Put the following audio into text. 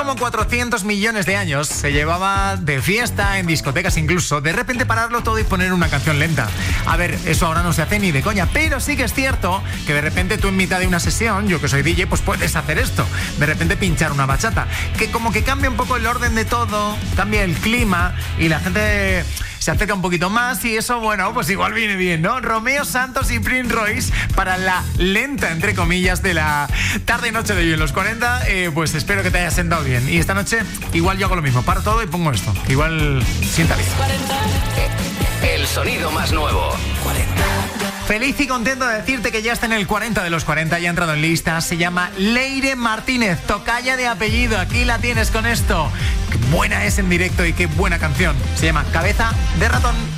como 400 millones de años se llevaba de fiesta, en discotecas incluso, de repente pararlo todo y poner una canción lenta. A ver, eso ahora no se hace ni de coña, pero sí que es cierto que de repente tú en mitad de una sesión, yo que soy DJ, pues puedes hacer esto. De repente pinchar una bachata, que como que cambia un poco el orden de todo, cambia el clima y la gente se acerca un poquito más y eso, bueno, pues igual viene bien, ¿no? Romeo Santos y Prince Royce para la lenta, entre comillas, de la tarde-noche de hoy en los 40, pues espero que te haya sentado bien. Y esta noche igual yo hago lo mismo, paro todo y pongo esto, que igual sienta bien. 40. El sonido más nuevo. 40. Feliz y contento de decirte que ya está en el 40 de los 40, ya ha entrado en lista. Se llama Leire Martínez, tocaya de apellido. Aquí la tienes con esto. Qué buena es en directo y qué buena canción. Se llama Cabeza de Ratón.